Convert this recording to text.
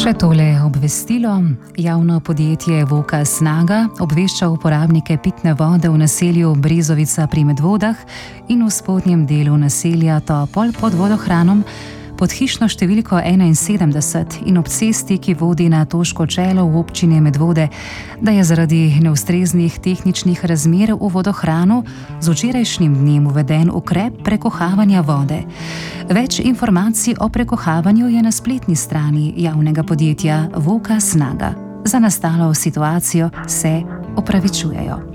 Še tole obvestilo. Javno podjetje Voka Snaga obvešča uporabnike pitne vode v naselju Brezovica pri Medvodah in v spodnjem delu naselja Topol pod vodohranom pod hišno številko 71 in ob cesti, ki vodi na Toško čelo v občini Medvode, da je zaradi neustreznih tehničnih razmer v vodohranu z včerajšnjim dnem uveden ukrep prekohavanja vode. Več informacij o prekohavanju je na spletni strani javnega podjetja Voka Snaga. Za nastalo situacijo se opravičujejo.